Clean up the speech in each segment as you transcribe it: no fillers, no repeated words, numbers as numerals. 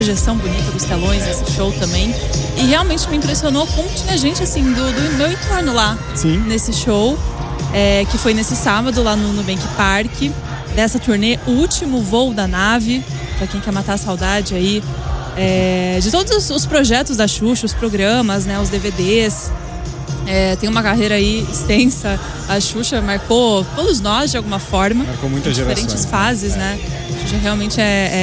projeção bonita dos telões nesse show também. E realmente me impressionou como tinha gente assim do meu entorno lá. Sim. Nesse show, que foi nesse sábado lá no Nubank Park, dessa turnê, o último voo da nave, pra quem quer matar a saudade aí, de todos os projetos da Xuxa, os programas, né, os DVDs. Tem uma carreira aí extensa. A Xuxa marcou todos nós de alguma forma. Marcou muitas gerações. Diferentes fases, né? A Xuxa realmente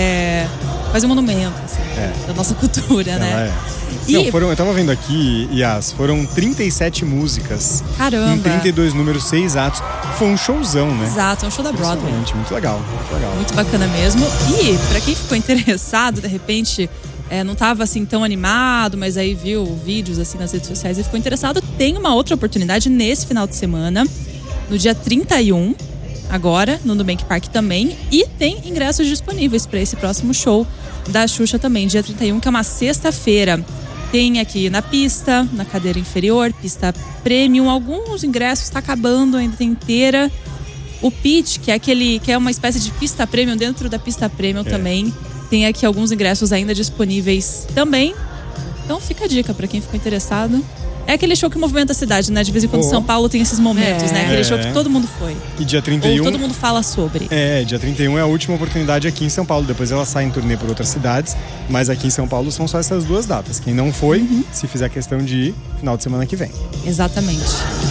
quase um monumento assim, da nossa cultura, ela né? Não, eu tava vendo aqui, Yas, foram 37 músicas. Caramba! Em 32 números, 6 atos. Foi um showzão, né? Exato, é um show da Broadway. Muito legal, muito legal. Muito bacana mesmo. E pra quem ficou interessado, de repente, não tava assim tão animado, mas aí viu vídeos assim nas redes sociais e ficou interessado, tem uma outra oportunidade nesse final de semana, no dia 31, agora, no Nubank Park também. E tem ingressos disponíveis para esse próximo show da Xuxa também, dia 31, que é uma sexta-feira. Tem aqui na pista, na cadeira inferior, pista premium. Alguns ingressos está acabando, ainda tem inteira. O pitch, que é uma espécie de pista premium dentro da pista premium também. Tem aqui alguns ingressos ainda disponíveis também. Então fica a dica para quem ficou interessado. É aquele show que movimenta a cidade, né? De vez em quando São Paulo tem esses momentos, né? Aquele show que todo mundo foi. E dia 31... Ou todo mundo fala sobre. Dia 31 é a última oportunidade aqui em São Paulo. Depois ela sai em turnê por outras cidades. Mas aqui em São Paulo são só essas duas datas. Quem não foi, se fizer questão de ir, final de semana que vem. Exatamente.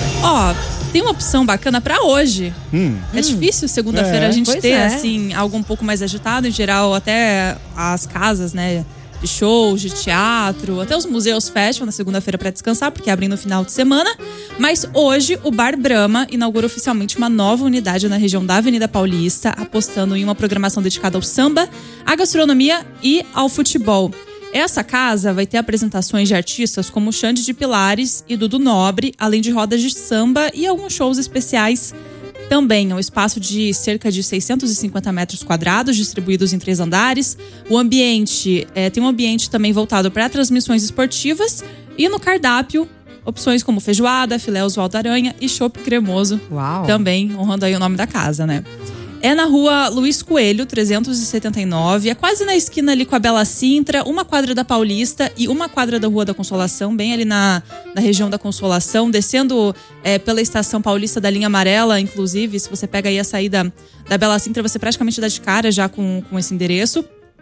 Tem uma opção bacana pra hoje. É difícil segunda-feira a gente ter, assim, algo um pouco mais agitado. Em geral, até as casas, né? De shows, de teatro, até os museus fecham na segunda-feira para descansar, porque abrem no final de semana. Mas hoje o Bar Brahma inaugura oficialmente uma nova unidade na região da Avenida Paulista, apostando em uma programação dedicada ao samba, à gastronomia e ao futebol. Essa casa vai ter apresentações de artistas como Xande de Pilares e Dudu Nobre, além de rodas de samba e alguns shows especiais. Também é um espaço de cerca de 650 metros quadrados, distribuídos em 3 andares. O ambiente tem um ambiente também voltado para transmissões esportivas. E no cardápio, opções como feijoada, filé Oswaldo Aranha e chopp cremoso. Uau. Também honrando aí o nome da casa, né? É na rua Luiz Coelho, 379. É quase na esquina ali com a Bela Sintra, uma quadra da Paulista e uma quadra da Rua da Consolação, bem ali na região da Consolação, descendo pela Estação Paulista da linha amarela, inclusive. Se você pega aí a saída da Bela Sintra, você praticamente dá de cara já com esse endereço.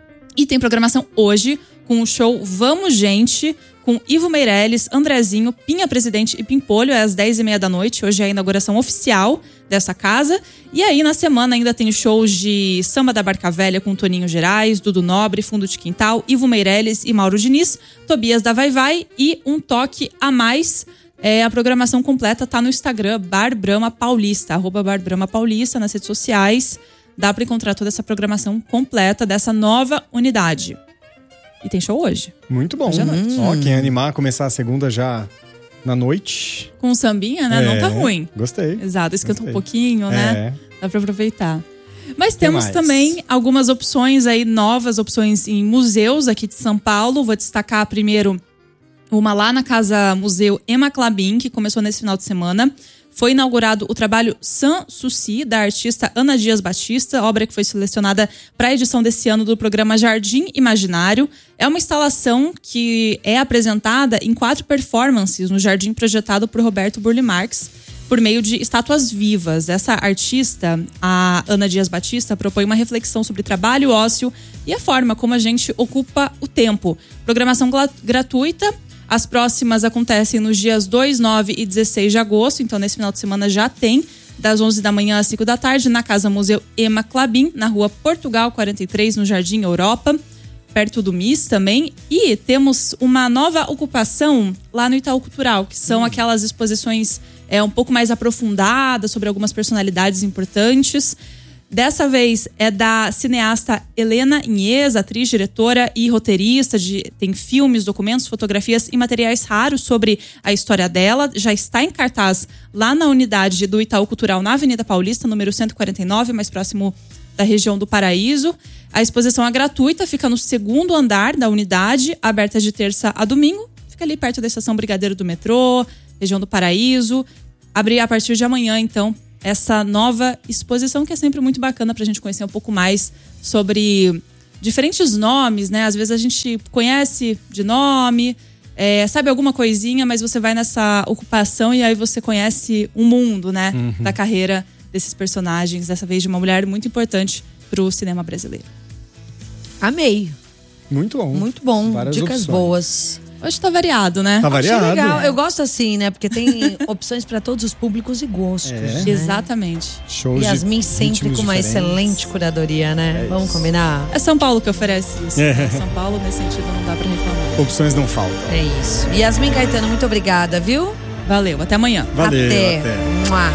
E tem programação hoje com o show Vamos Gente, com Ivo Meirelles, Andrezinho, Pinha Presidente e Pimpolho, às 10h30 da noite. Hoje é a inauguração oficial dessa casa. E aí, na semana, ainda tem shows de Samba da Barca Velha com Toninho Gerais, Dudu Nobre, Fundo de Quintal, Ivo Meirelles e Mauro Diniz, Tobias da Vai Vai e Um Toque a Mais. A programação completa tá no Instagram, Bar Brahma Paulista, @Bar Brahma Paulista, nas redes sociais. Dá para encontrar toda essa programação completa dessa nova unidade. E tem show hoje. Muito bom. Hoje à noite. Quem animar, começar a segunda já na noite. Com um sambinha, né? Não tá ruim. Gostei. Exato, esquenta um pouquinho, né? Dá pra aproveitar. Mas temos mais? também algumas opções aí, novas opções em museus aqui de São Paulo. Vou destacar primeiro uma lá na Casa Museu Emma Clabin, que começou nesse final de semana. Foi inaugurado o trabalho Sans Souci, da artista Ana Dias Batista, obra que foi selecionada para a edição desse ano do programa Jardim Imaginário. É uma instalação que é apresentada em 4 performances no jardim projetado por Roberto Burle Marx, por meio de estátuas vivas. Essa artista, a Ana Dias Batista, propõe uma reflexão sobre trabalho, ócio e a forma como a gente ocupa o tempo. Programação gratuita. As próximas acontecem nos dias 2, 9 e 16 de agosto. Então, nesse final de semana já tem, das 11 da manhã às 5 da tarde, na Casa Museu Emma Clabin, na rua Portugal 43, no Jardim Europa, perto do MIS também. E temos uma nova ocupação lá no Itaú Cultural, que são aquelas exposições um pouco mais aprofundadas sobre algumas personalidades importantes. Dessa vez é da cineasta Helena Inês, atriz, diretora e roteirista. Tem filmes, documentos, fotografias e materiais raros sobre a história dela. Já está em cartaz lá na unidade do Itaú Cultural, na Avenida Paulista, número 149, mais próximo da região do Paraíso. A exposição é gratuita, fica no 2º andar da unidade, aberta de terça a domingo. Fica ali perto da estação Brigadeiro do metrô, região do Paraíso. Abre a partir de amanhã, então, essa nova exposição, que é sempre muito bacana pra gente conhecer um pouco mais sobre diferentes nomes, né? Às vezes a gente conhece de nome, sabe alguma coisinha, mas você vai nessa ocupação e aí você conhece um mundo, né? Da carreira desses personagens, dessa vez de uma mulher muito importante pro cinema brasileiro. Amei. Muito bom. Muito bom. Várias Dicas opções. boas. Hoje tá variado, né? Tá variado. Achei legal. Eu gosto assim, né? Porque tem opções para todos os públicos e gostos. Né? Exatamente. Shows de Yasmin sempre ritmos com uma diferentes. excelente curadoria, né? Vamos combinar? É São Paulo que oferece isso. Né? São Paulo, nesse sentido, não dá pra reclamar. Opções não faltam. É isso. Yasmin Caetano, muito obrigada, viu? Valeu, até amanhã. Valeu, Até. Mua.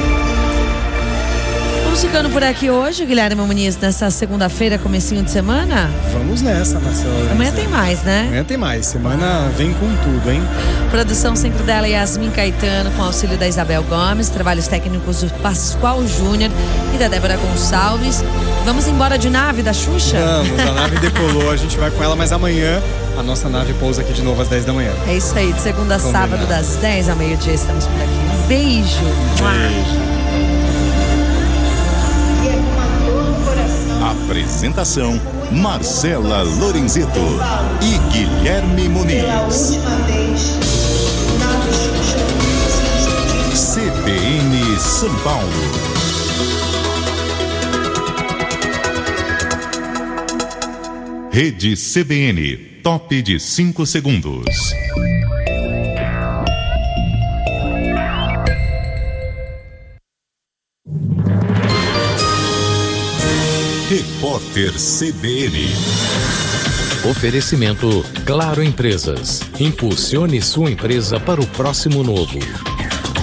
Vamos ficando por aqui hoje, Guilherme Muniz, nessa segunda-feira, comecinho de semana. Vamos nessa, Marcelo. Amanhã tem mais, né? Amanhã tem mais. Semana vem com tudo, hein? Produção sempre dela, Yasmin Caetano, com auxílio da Isabel Gomes, trabalhos técnicos do Pascoal Júnior e da Débora Gonçalves. Vamos embora de nave da Xuxa? Vamos, a nave decolou, a gente vai com ela, mas amanhã a nossa nave pousa aqui de novo às 10 da manhã. É isso aí, de segunda a Combinado. sábado, das 10 ao meio-dia, estamos por aqui. Um beijo. Beijo. Apresentação: Marcela Lorenzetto e Guilherme Muniz. CBN São Paulo. Rede CBN, top de 5 segundos. Repórter CBN. Oferecimento Claro Empresas. Impulsione sua empresa para o próximo novo.